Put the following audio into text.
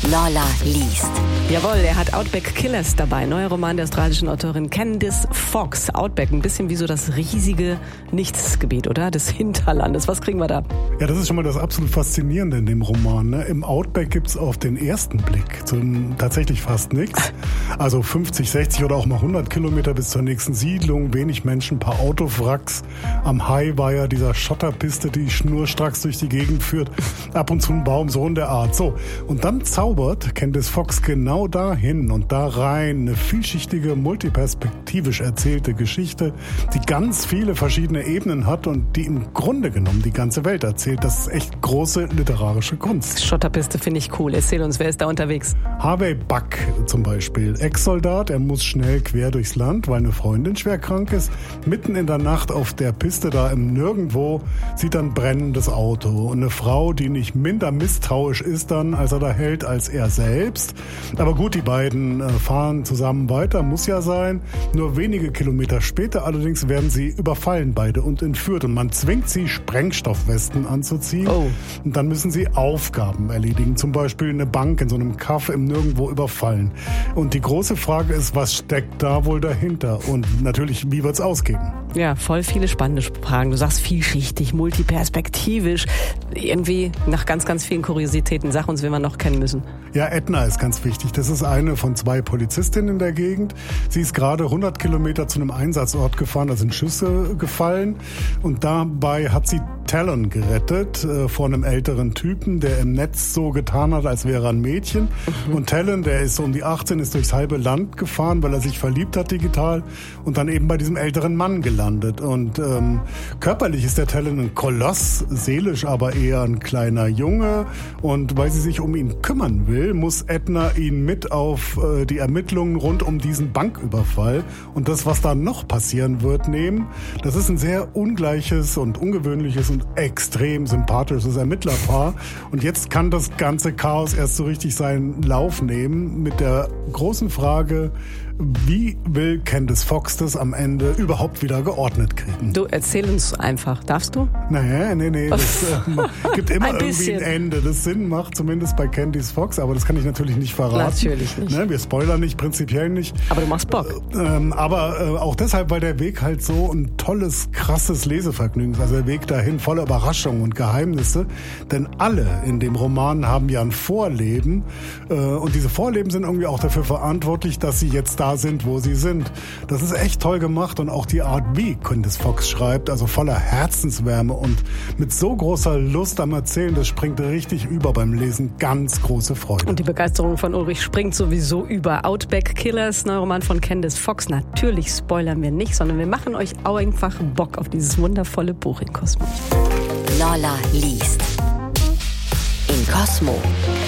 Lolla liest. Jawohl, er hat Outback Killers dabei. Neuer Roman der australischen Autorin Candice Fox. Outback, ein bisschen wie so das riesige Nichtsgebiet, oder? Des Hinterlandes. Was kriegen wir da? Ja, das ist schon mal das absolut Faszinierende in dem Roman. Ne? Im Outback gibt's auf den ersten Blick tatsächlich fast nichts. Also 50, 60 oder auch mal 100 Kilometer bis zur nächsten Siedlung. Wenig Menschen, paar Autowracks. Am Highwire dieser Schotterpiste, die schnurstracks durch die Gegend führt. Ab und zu ein Baum, so in der Art. So, und dann zaubert Candice Fox genau dahin und da rein eine vielschichtige, multiperspektivisch erzählte Geschichte, die ganz viele verschiedene Ebenen hat und die im Grunde genommen die ganze Welt erzählt. Das ist echt große literarische Kunst. Schotterpiste finde ich cool. Erzähl uns, wer ist da unterwegs? Harvey Buck zum Beispiel, Ex-Soldat, er muss schnell quer durchs Land, weil eine Freundin schwer krank ist. Mitten in der Nacht auf der Piste da im Nirgendwo sieht er ein brennendes Auto und eine Frau, die nicht minder misstrauisch ist dann, als er da hält, als er selbst. Aber gut, die beiden fahren zusammen weiter, muss ja sein. Nur wenige Kilometer später allerdings werden sie überfallen beide und entführt. Und man zwingt sie, Sprengstoffwesten anzuziehen. Oh. Und dann müssen sie Aufgaben erledigen. Zum Beispiel eine Bank in so einem Kaff im Nirgendwo überfallen. Und die große Frage ist, was steckt da wohl dahinter? Und natürlich, wie wird's ausgehen? Ja, voll viele spannende Fragen. Du sagst vielschichtig, multiperspektivisch. Irgendwie nach ganz, ganz vielen Kuriositäten. Sag uns, wen wir noch kennen müssen. Ja, Edna ist ganz wichtig. Das ist eine von 2 Polizistinnen in der Gegend. Sie ist gerade 100 Kilometer zu einem Einsatzort gefahren, da sind Schüsse gefallen. Und dabei hat sie Talon gerettet vor einem älteren Typen, der im Netz so getan hat, als wäre er ein Mädchen. Und Talon, der ist um die 18, ist durchs halbe Land gefahren, weil er sich verliebt hat digital und dann eben bei diesem älteren Mann gelandet. Und körperlich ist der Talon ein Koloss, seelisch aber eher ein kleiner Junge. Und weil sie sich um ihn kümmern will, muss Edna ihn mit auf die Ermittlungen rund um diesen Banküberfall und das, was da noch passieren wird, nehmen. Das ist ein sehr ungleiches und ungewöhnliches und extrem sympathisches Ermittlerpaar. Und jetzt kann das ganze Chaos erst so richtig seinen Lauf nehmen mit der großen Frage, wie will Candice Fox das am Ende überhaupt wieder geordnet kriegen? Du, erzähl uns einfach. Darfst du? Naja, nee. Das gibt immer irgendwie ein Ende, das Sinn macht, zumindest bei Candice Fox. Aber das kann ich natürlich nicht verraten. Natürlich nicht. Ne, wir spoilern nicht, prinzipiell nicht. Aber du machst Bock. Aber auch deshalb, weil der Weg halt so ein tolles, krasses Lesevergnügen ist. Also der Weg dahin voller Überraschungen und Geheimnisse. Denn alle in dem Roman haben ja ein Vorleben. Und diese Vorleben sind irgendwie auch dafür verantwortlich, dass sie jetzt da sind, wo sie sind. Das ist echt toll gemacht und auch die Art, wie Candice Fox schreibt, also voller Herzenswärme und mit so großer Lust am Erzählen, das springt richtig über beim Lesen. Ganz große Freude. Und die Begeisterung von Ulrich springt sowieso über. Outback Killers, neuer Roman von Candice Fox. Natürlich spoilern wir nicht, sondern wir machen euch auch einfach Bock auf dieses wundervolle Buch in Cosmo. Lolla liest. In Cosmo.